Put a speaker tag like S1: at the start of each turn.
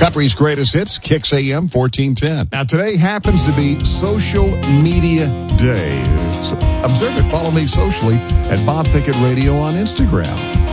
S1: Country's greatest hits, Kicks AM 1410. Now, today happens to be Social Media Day. So observe it. Follow me socially at Bob Pickett Radio on Instagram.